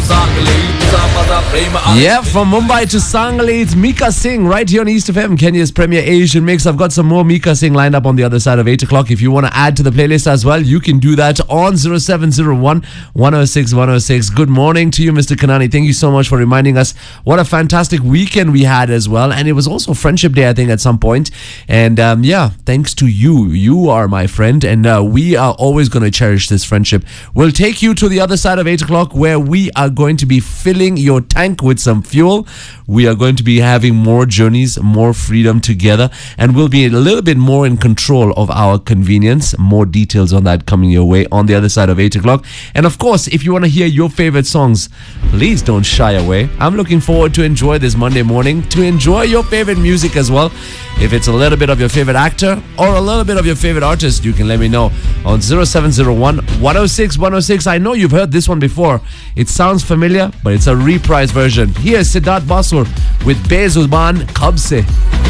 Yeah, from Mumbai to Sangli, it's Mika Singh right here on East FM, Kenya's premier Asian mix. I've got some more Mika Singh lined up on the other side of 8 o'clock. If you want to add to the playlist as well, you can do that on 0701 106 106. Good morning to you, Mr. Kanani. Thank you so much for reminding us what a fantastic weekend we had as well. And it was also Friendship Day, I think, at some point. And yeah, thanks to you. You are my friend, and we are always going to cherish this friendship. We'll take you to the other side of 8 o'clock, where we are going to be filling your tank with some fuel. We are going to be having more journeys, more freedom together, and we'll be a little bit more in control of our convenience. More details on that coming your way on the other side of 8 o'clock. And of course, if you want to hear your favorite songs, please don't shy away. I'm looking forward to enjoy this Monday morning, to enjoy your favorite music as well. If it's a little bit of your favorite actor or a little bit of your favorite artist, you can let me know on 0701 106 106. I know you've heard this one before. It sounds familiar, but it's a reprise version. Here's Siddharth Basu with Bezuban Kab Se.